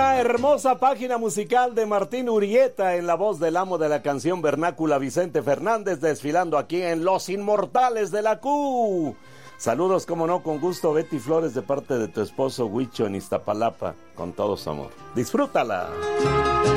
Una hermosa página musical de Martín Urieta en la voz del amo de la canción vernácula Vicente Fernández, desfilando aquí en Los Inmortales de la Q. Saludos, como no, con gusto, Betty Flores, de parte de tu esposo Huicho en Iztapalapa, con todo su amor. Disfrútala.